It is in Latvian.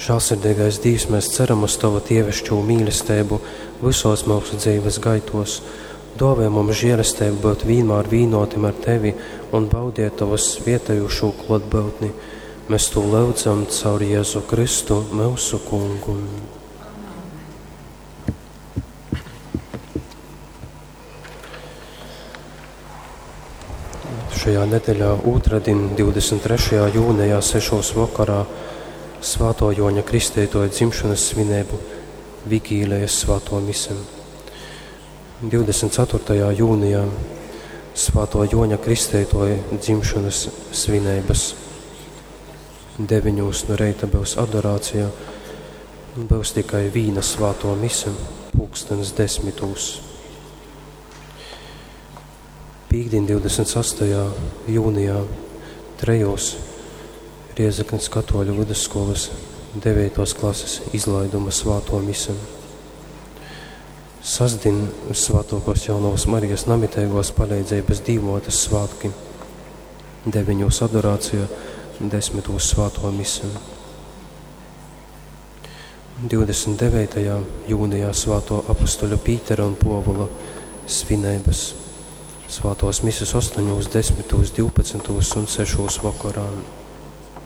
Žēlsirdīgais Dievs, mēs ceram uz Tavu dievišķo mīlestību visos mūsu dzīves gaitos. Dāvā mums žēlastību būt vienmēr vīnotim ar Tevi un baudiet Tavas vietējušo klātbūtni. Mēs to lūdzam caur Jēzu Kristu, mūsu Kungu. Šajā nedēļā otrdien, 23. jūnijā 6. vakarā Svāto Joņa Kristītoja dzimšanas svinību vigīlijas svēto misiju. 24. jūnijā Svāto Joņa Kristītoja dzimšanas svinības. 9 no reita būs adorācija, būs tikai vīna svēto misiju, 10:10. Pīkdien 28. jūnijā 3. Riezeknes katoļu vidusskolas 9. klases izlaiduma svēto misiju. Sastdien Svētokos Jaunavas Marijas namitīgos palīdzības dīvotas svētki, 9. adorācija, 10. svēto misiju. 29. jūnijā Svēto apostoļu Pītera un Povula svinības. Svētos misijas 8, 10, 12 un 6 vakarā.